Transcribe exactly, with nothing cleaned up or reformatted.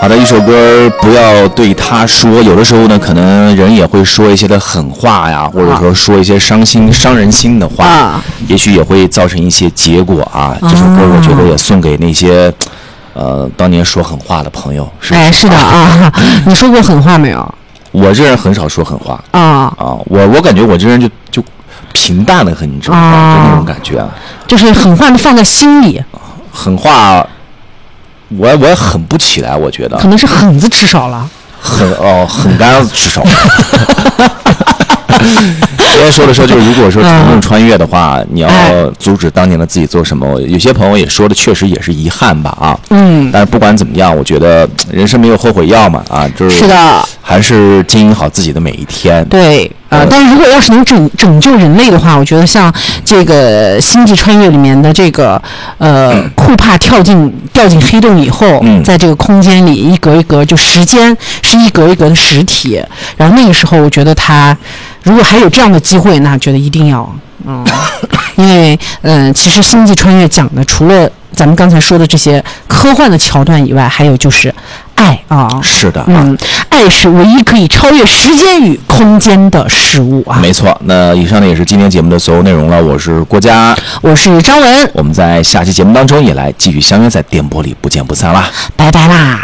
好的，一首歌不要对他说，有的时候呢，可能人也会说一些的狠话呀，或者说说一些伤心、伤人心的话，啊、也许也会造成一些结果啊。这首歌我觉得也送给那些，呃，当年说狠话的朋友。是哎，是的啊，你说过狠话没有？ 我这人很少说狠话啊啊，我我感觉我这人就就平淡的很，你知道吗？啊、就那种感觉啊， 就是狠话放在心里， 狠话。我我也狠不起来，我觉得可能是狠子吃少了， 狠哦，狠杆子吃少了。今天说的说就是，如果说成功穿越的话，嗯、你要阻止当年的自己做什么？有些朋友也说的，确实也是遗憾吧啊。嗯。但是不管怎么样，我觉得人生没有后悔药嘛啊，就是是的， 还是经营好自己的每一天。 对。呃，但是如果要是能拯拯救人类的话，我觉得像这个《星际穿越》里面的这个呃，嗯、库帕跳进掉进黑洞以后，嗯、在这个空间里一格一格，就时间是一格一格的实体。然后那个时候，我觉得他如果还有这样的机会，那觉得一定要嗯，因为嗯、呃，其实《星际穿越》讲的除了咱们刚才说的这些科幻的桥段以外，还有就是爱啊， 是的， 嗯，爱是唯一可以超越时间与空间的事物啊。 没错，那以上呢也是今天节目的所有内容了。我是郭嘉， 我是张文， 我们在下期节目当中也来继续相约在电波里，不见不散啦， 拜拜啦。